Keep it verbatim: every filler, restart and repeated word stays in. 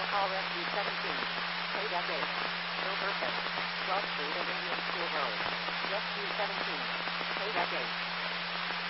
Will call Rescue seventeen. Pay that date. No person. twelfth Street and Indian School Road. Rescue seventeen. Pay that date.